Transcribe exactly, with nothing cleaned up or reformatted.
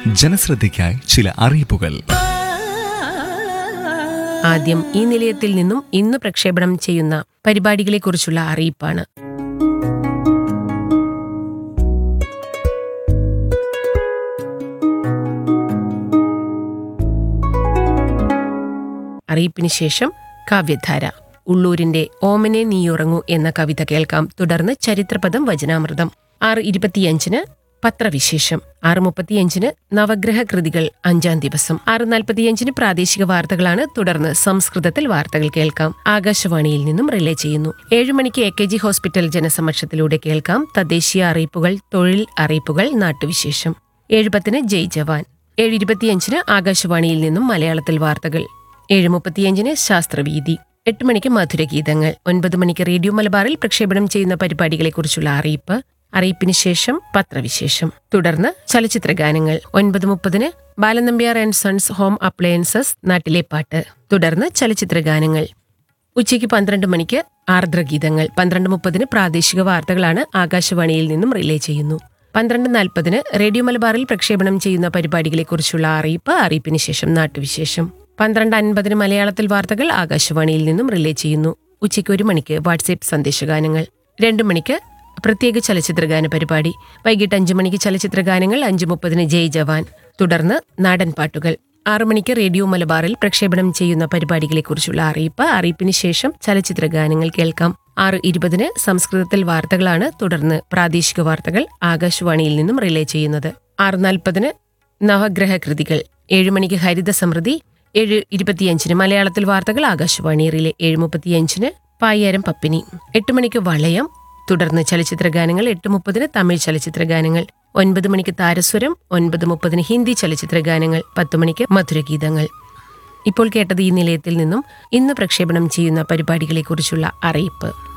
ജനശ്രദ്ധയ്ക്കായി ചില അറിയിപ്പുകൾ. ആദ്യം ഈ നിലയത്തിൽ നിന്നും ഇന്ന് പ്രക്ഷേപണം ചെയ്യുന്ന പരിപാടികളെക്കുറിച്ചുള്ള അറിയിപ്പാണ്. അറിയിപ്പിന് ശേഷം കാവ്യധാര. ഉള്ളൂരിന്റെ ഓമനെ നീയുറങ്ങൂ എന്ന കവിത കേൾക്കാം. തുടർന്ന് ചരിത്രപദം വചനാമൃതം. ആറ് ഇരുപത്തിയഞ്ചിന് പത്രവിശേഷം. ആറ് മുപ്പത്തിയഞ്ചിന് നവഗ്രഹ കൃതികൾ അഞ്ചാം ദിവസം. ആറ് നാൽപ്പത്തിയഞ്ചിന് പ്രാദേശിക വാർത്തകളാണ്. തുടർന്ന് സംസ്കൃതത്തിൽ വാർത്തകൾ കേൾക്കാം. ആകാശവാണിയിൽ നിന്നും റിലേ ചെയ്യുന്നു. ഏഴു മണിക്ക് എ കെ ജി ഹോസ്പിറ്റൽ ജനസമക്ഷത്തിലൂടെ കേൾക്കാം. തദ്ദേശീയ അറിയിപ്പുകൾ, തൊഴിൽ അറിയിപ്പുകൾ, നാട്ടുവിശേഷം. ഏഴ് പത്തിന് ജയ് ജവാൻ. ഏഴ് ഇരുപത്തിയഞ്ചിന് ആകാശവാണിയിൽ നിന്നും മലയാളത്തിൽ വാർത്തകൾ. ഏഴ് മുപ്പത്തിയഞ്ചിന് ശാസ്ത്രവീതി. എട്ട് മണിക്ക് മധുരഗീതങ്ങൾ. ഒൻപത് മണിക്ക് റേഡിയോ മലബാറിൽ പ്രക്ഷേപണം ചെയ്യുന്ന പരിപാടികളെക്കുറിച്ചുള്ള അറിയിപ്പ്. അറിയിപ്പിന് ശേഷം പത്രവിശേഷം. തുടർന്ന് ചലച്ചിത്രഗാനങ്ങൾ. ഒൻപത് മുപ്പതിന് Balanambiar and sons home appliances നാട്ടിലെ പാട്ട്. തുടർന്ന് ചലച്ചിത്രഗാനങ്ങൾ. ഉച്ചയ്ക്ക് പന്ത്രണ്ട് മണിക്ക് ആർദ്രഗീതങ്ങൾ. പന്ത്രണ്ട് മുപ്പതിന് പ്രാദേശിക വാർത്തകളാണ് ആകാശവാണിയിൽ നിന്നും റിലേ ചെയ്യുന്നു. പന്ത്രണ്ട് നാൽപ്പതിന് റേഡിയോ മലബാറിൽ പ്രക്ഷേപണം ചെയ്യുന്ന പരിപാടികളെക്കുറിച്ചുള്ള അറിയിപ്പ്. അറിയിപ്പിന് ശേഷം നാട്ടുവിശേഷം. പന്ത്രണ്ട് അൻപതിന് മലയാളത്തിൽ വാർത്തകൾ ആകാശവാണിയിൽ നിന്നും റിലേ ചെയ്യുന്നു. ഉച്ചയ്ക്ക് ഒരു മണിക്ക് വാട്സ്ആപ്പ് സന്ദേശഗാനങ്ങൾ. രണ്ടു മണിക്ക് പ്രത്യേക ചലച്ചിത്രഗാന പരിപാടി. വൈകിട്ട് അഞ്ചു മണിക്ക് ചലച്ചിത്രഗാനങ്ങൾ. അഞ്ചു മുപ്പതിന് ജയ് ജവാൻ. തുടർന്ന് നാടൻ പാട്ടുകൾ. ആറു മണിക്ക് റേഡിയോ മലബാറിൽ പ്രക്ഷേപണം ചെയ്യുന്ന പരിപാടികളെക്കുറിച്ചുള്ള അറിയിപ്പ്. അറിയിപ്പിന് ശേഷം ചലച്ചിത്രഗാനങ്ങൾ കേൾക്കാം. ആറ് ഇരുപതിന് സംസ്കൃതത്തിൽ വാർത്തകളാണ്. തുടർന്ന് പ്രാദേശിക വാർത്തകൾ ആകാശവാണിയിൽ നിന്നും റിലേ ചെയ്യുന്നത്. ആറ് നാൽപ്പതിന് നവഗ്രഹ കൃതികൾ. ഏഴുമണിക്ക് ഹരിത സമൃദ്ധി. ഏഴ് ഇരുപത്തിയഞ്ചിന് മലയാളത്തിൽ വാർത്തകൾ ആകാശവാണി റിലേ. ഏഴ് മുപ്പത്തിയഞ്ചിന് പായ്യാരം പപ്പിനി. എട്ട് മണിക്ക് വളയം. തുടർന്ന് ചലച്ചിത്രഗാനങ്ങൾ. എട്ട് മുപ്പതിന് തമിഴ് ചലച്ചിത്രഗാനങ്ങൾ. ഒൻപത് മണിക്ക് താരസ്വരം. ഒൻപത് മുപ്പതിന് ഹിന്ദി ചലച്ചിത്രഗാനങ്ങൾ. പത്ത് മണിക്ക് മധുരഗീതങ്ങൾ. ഇപ്പോൾ കേട്ടത് ഈ നിലയത്തിൽ നിന്നും ഇന്ന് പ്രക്ഷേപണം ചെയ്യുന്ന പരിപാടികളെക്കുറിച്ചുള്ള അറിയിപ്പ്.